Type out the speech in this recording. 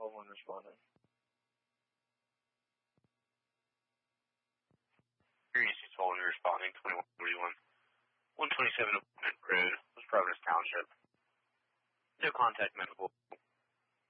12-1 responding. Curious 12-1 responding, 2141. 127 Road, West Providence Township. No contact medical.